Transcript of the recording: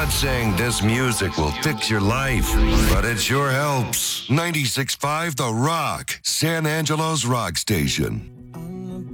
not saying this music will fix your life, but it sure helps. 96.5 The Rock, San Angelo's rock station.